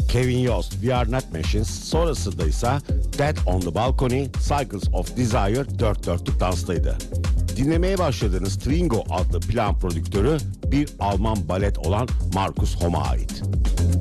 Kevin Yost, We Are Not Machines, sonrasında ise Dead on the Balcony, Cycles of Desire dört dörtlük danstaydı. Dinlemeye başladığınız Twingo adlı plan prodüktörü bir Alman balet olan Markus Homm'a ait.